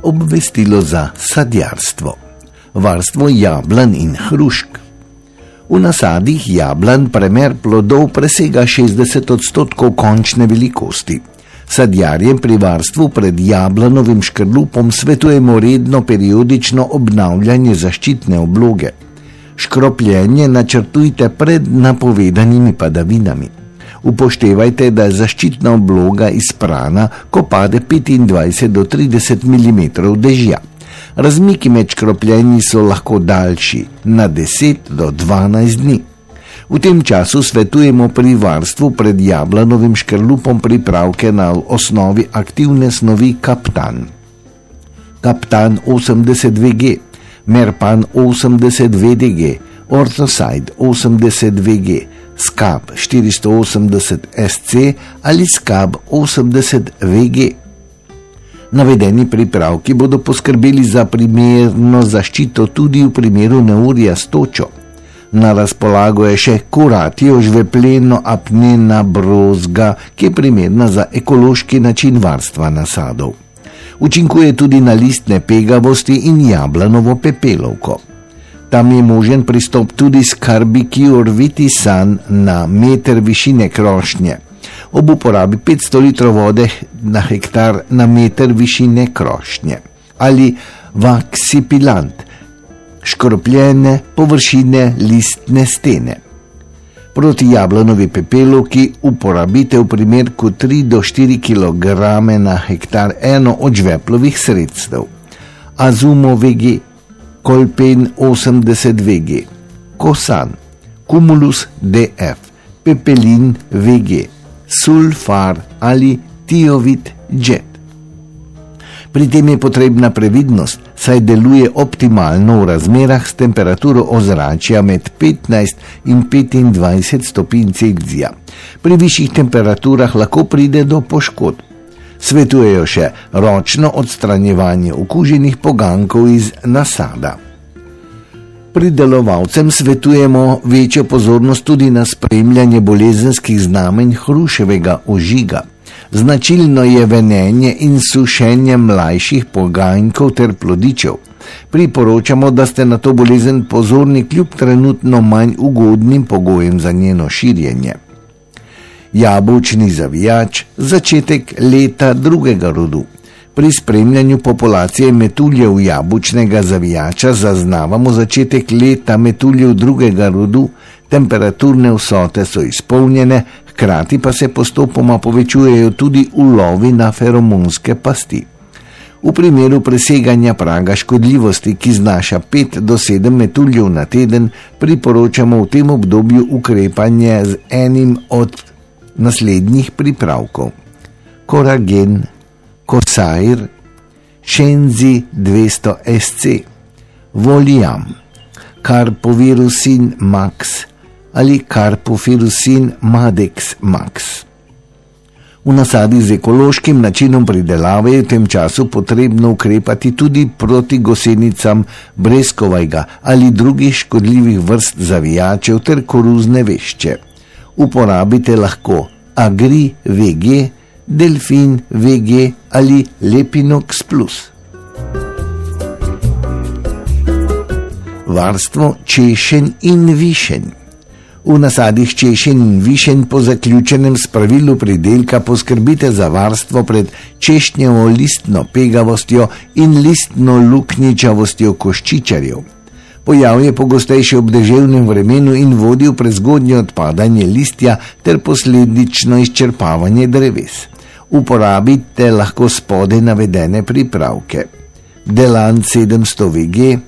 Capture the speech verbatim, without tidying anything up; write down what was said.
obvestilo za sadjarstvo. Varstvo jablan in hrušk. V nasadih jablan premer plodov presega šestdeset odstotkov končne velikosti. Sadjarjem pri varstvu pred jablanovim škrlupom svetujemo redno periodično obnavljanje zaščitne obloge. Škropljenje načrtujte pred napovedanimi padavinami. Upoštevajte, da je zaščitna obloga izprana, ko pade petindvajset do trideset milimetrov dežja. Razmiki med škropljenji so lahko daljši, na deset do dvanajst dni. V tem času svetujemo pri varstvu pred jablanovim škrlupom pripravke na osnovi aktivne snovi Kaptan. Kaptan osemdeset V G, Merpan osemdeset V D G, Orthoside osemdeset V G, Skab štiristo osemdeset S C ali Skab osemdeset V G. Navedeni pripravki bodo poskrbeli za primerno zaščito tudi v primeru neurja s točo. Na razpolago je še Kuratio žvepleno apnena brozga, ki je primerna za ekološki način varstva nasadov. Učinkuje tudi na listne pegavosti in jablanovo pepelovko. Tam je možen pristop tudi s Carbicure Vitisan na meter višine krošnje. Ob uporabi petsto litrov vode na hektar na meter višine krošnje. Ali Vaxipilant, škropljene površine listne stene. Proti jablanovi pepelovki uporabite v primerku tri do štiri kilograme na hektar eno od žveplovih sredstev. Azumo V G, Kolpen osemdeset V G, Kosan, Cumulus D F, Pepelin V G, Sulfar ali Tiovit Jet. Pri tem je potrebna previdnost, saj deluje optimalno v razmerah s temperaturo ozračja med petnajst in petindvajset stopinj Celzija. Pri višjih temperaturah lahko pride do poškodb. Svetujejo še ročno odstranjevanje okuženih pogankov iz nasada. Pridelovalcem svetujemo večjo pozornost tudi na spremljanje bolezenskih znamenj hruševega ožiga. Značilno je venenje in sušenje mlajših poganjkov ter plodičev. Priporočamo, da ste na to bolezen pozorni kljub trenutno manj ugodnim pogojem za njeno širjenje. Jabolčni zavijač, začetek leta drugega rodu. Pri spremljanju populacije metuljev jabolčnega zavijača zaznavamo začetek leta metuljev drugega rodu, temperaturne vsote so izpolnjene, hkrati pa se postopoma povečujejo tudi ulovi na feromonske pasti. V primeru preseganja praga škodljivosti, ki znaša pet do sedem metuljev na teden, priporočamo v tem obdobju ukrepanje z enim od naslednjih pripravkov. Koragen, Kosair, Shenzi dvesto S C, Voliam, Carpovirusin Max ali Carpovirusin Madex Max. V nasadih z ekološkim načinom pridelave je v tem času potrebno ukrepati tudi proti gosenicam breskovajga ali drugih škodljivih vrst zavijačev ter koruzne vešče. Uporabite lahko Agri V G, Delfin V G ali Lepinox Plus. Varstvo češenj in višenj. V nasadih češenj in višenj po zaključenem spravilu pridelka poskrbite za varstvo pred češnjevo listno pegavostjo in listno luknjičavostjo koščičarjev. Pojav je pogostejši ob deževnem vremenu in vodi v prezgodnje odpadanje listja ter posledično izčrpavanje dreves. Uporabite lahko spodaj navedene pripravke. Delan sedemsto V G,